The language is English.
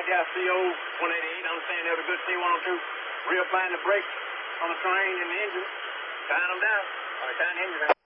got a CO 188. Understand there was a good C102. Reapplying the brakes on the train and the engine. Tying them down. Tying the engine down.